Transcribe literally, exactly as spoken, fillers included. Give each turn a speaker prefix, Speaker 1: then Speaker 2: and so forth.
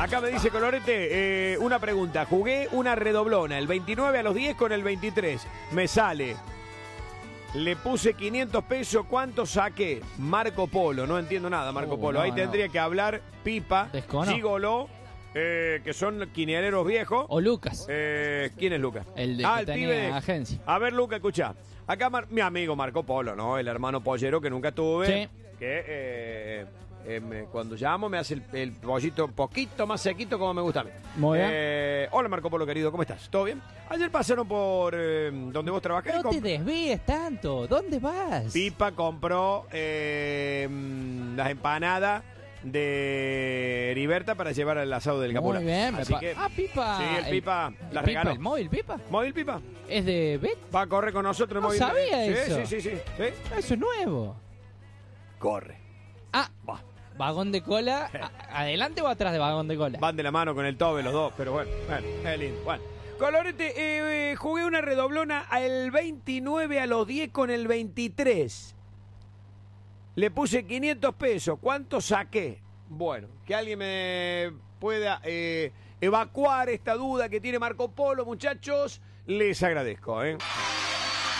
Speaker 1: Acá me dice Colorete, eh, una pregunta. Jugué una redoblona, el veintinueve a los diez con el veintitrés. Me sale. Le puse quinientos pesos. ¿Cuánto saqué? Marco Polo. No entiendo nada, Marco
Speaker 2: Uh,
Speaker 1: Polo.
Speaker 2: no,
Speaker 1: Ahí
Speaker 2: no.
Speaker 1: tendría que hablar Pipa,
Speaker 2: Desconozco.
Speaker 1: Gigoló, eh, que son quiniereros viejos.
Speaker 2: O Lucas.
Speaker 1: Eh, ¿Quién es Lucas?
Speaker 2: El de
Speaker 1: ah,
Speaker 2: que
Speaker 1: el
Speaker 2: tenía
Speaker 1: pibe de-
Speaker 2: agencia.
Speaker 1: A ver, Lucas, escuchá. Acá Mar- mi amigo Marco Polo, ¿no? El hermano pollero que nunca tuve.
Speaker 2: Sí.
Speaker 1: Que eh, eh, me- cuando llamo me hace el, el pollito un poquito más sequito como me gusta a mí.
Speaker 2: Muy bien.
Speaker 1: Eh, hola Marco Polo, querido, ¿cómo estás? ¿Todo bien? Ayer pasaron por eh, donde vos trabajás. y
Speaker 2: No te
Speaker 1: comp-
Speaker 2: desvíes tanto. ¿Dónde vas?
Speaker 1: Pipa compró eh, mm, las empanadas de Heriberta para llevar al asado del Capula.
Speaker 2: Muy bien. me
Speaker 1: Así
Speaker 2: pa-
Speaker 1: que,
Speaker 2: ah, Pipa.
Speaker 1: sí, el Pipa
Speaker 2: el
Speaker 1: las
Speaker 2: Pipa,
Speaker 1: regaló.
Speaker 2: ¿El móvil Pipa?
Speaker 1: ¿Móvil Pipa?
Speaker 2: ¿Es de Bet?
Speaker 1: Va a correr con nosotros. el
Speaker 2: No
Speaker 1: móvil.
Speaker 2: sabía
Speaker 1: Sí,
Speaker 2: eso.
Speaker 1: Sí, sí, sí, sí.
Speaker 2: Eso es nuevo.
Speaker 1: Corre.
Speaker 2: Ah,
Speaker 1: Va.
Speaker 2: vagón de cola. a- ¿Adelante o atrás de vagón de cola?
Speaker 1: Van de la mano con el Tobe los dos, pero bueno, bueno, es lindo. Bueno. Colorete, eh, eh, jugué una redoblona al veintinueve a los diez con el veintitrés. Le puse quinientos pesos. ¿Cuánto saqué? Bueno, que alguien me pueda eh, evacuar esta duda que tiene Marco Polo, muchachos. Les agradezco, ¿eh?